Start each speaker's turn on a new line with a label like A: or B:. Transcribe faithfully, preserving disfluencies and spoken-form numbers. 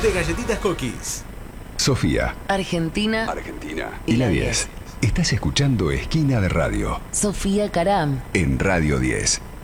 A: de galletitas Cookies.
B: Sofía,
C: Argentina.
B: Argentina y la diez. Estás escuchando Esquina de Radio
C: Sofía Caram.
B: en Radio diez.